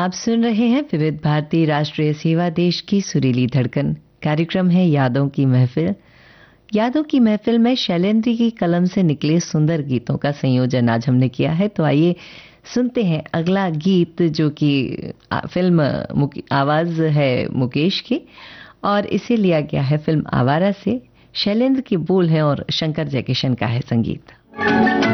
आप सुन रहे हैं विविध भारती राष्ट्रीय सेवा देश की सुरीली धड़कन। कार्यक्रम है यादों की महफिल। यादों की महफिल में शैलेंद्र की कलम से निकले सुंदर गीतों का संयोजन आज हमने किया है। तो आइए सुनते हैं अगला गीत, जो कि फिल्म आवाज है मुकेश की, और इसे लिया गया है फिल्म आवारा से। शैलेंद्र के बोल हैं और शंकर जयकिशन का है संगीत।